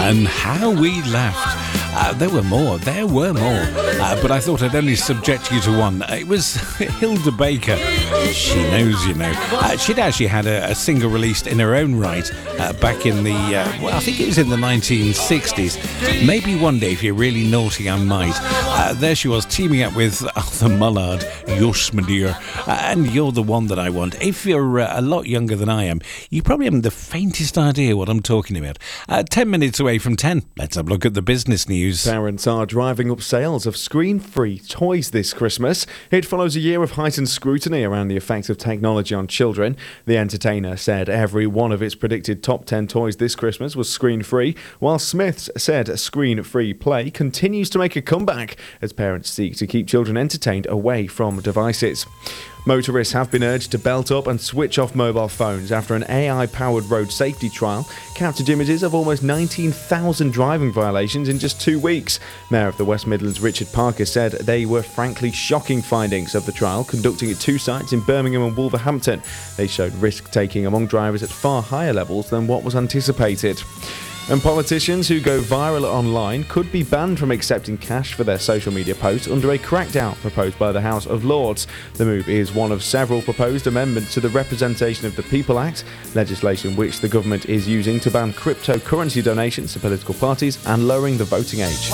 And how we laughed. There were more, but I thought I'd only subject you to one. It was Hilda Baker. She knows, you know. She'd actually had a single released in her own right back in the, I think it was in the 1960s. Maybe one day, if you're really naughty, I might. There she was, teaming up with Arthur Mullard. Yes, my dear. And you're the one that I want. If you're a lot younger than I am, you probably haven't the faintest idea what I'm talking about. 10 minutes away from 10. Let's have a look at the business news. Parents are driving up sales of screen-free toys this Christmas. It follows a year of heightened scrutiny around the effect of technology on children. The entertainer said every one of its predicted top 10 toys this Christmas was screen-free, while Smiths said screen-free play continues to make a comeback as parents seek to keep children entertained away from devices. Motorists have been urged to belt up and switch off mobile phones after an AI-powered road safety trial captured images of almost 19,000 driving violations in just 2 weeks. Mayor of the West Midlands Richard Parker said they were frankly shocking findings of the trial, conducting at 2 sites in Birmingham and Wolverhampton. They showed risk-taking among drivers at far higher levels than what was anticipated. And politicians who go viral online could be banned from accepting cash for their social media posts under a crackdown proposed by the House of Lords. The move is one of several proposed amendments to the Representation of the People Act, legislation which the government is using to ban cryptocurrency donations to political parties and lowering the voting age.